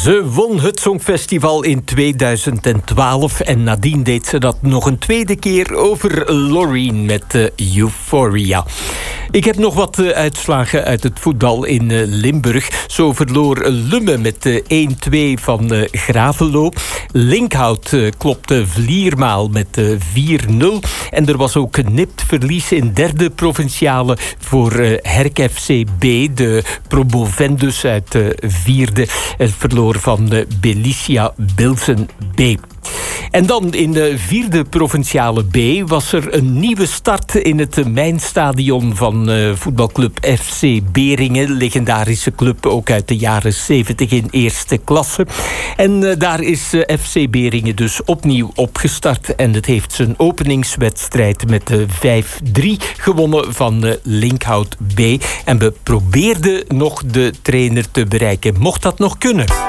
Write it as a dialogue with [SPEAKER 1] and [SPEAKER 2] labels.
[SPEAKER 1] Ze won het Songfestival in 2012 en nadien deed ze dat nog een tweede keer over Loreen met Euphoria. Ik heb nog wat uitslagen uit het voetbal in Limburg. Zo verloor Lumme met 1-2 van Gravelo. Linkhout klopte Vliermaal met 4-0. En er was ook nipt verlies in derde provinciale voor Herk FCB. De promovendus uit vierde verloor van Belicia Bilsen B. En dan in de vierde provinciale B was er een nieuwe start in het Mijnstadion van voetbalclub FC Beringen. Legendarische club, ook uit de jaren 70 in eerste klasse. En daar is FC Beringen dus opnieuw opgestart. En het heeft zijn openingswedstrijd met 5-3 gewonnen van Linkhout B. En we probeerden nog de trainer te bereiken. Mocht dat nog kunnen?